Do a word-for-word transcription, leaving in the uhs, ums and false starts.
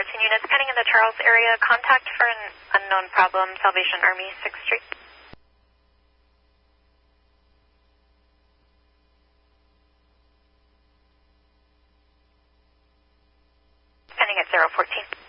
fourteen units pending in the Charles area. Contact for an unknown problem. Salvation Army, sixth Street. Pending at zero fourteen.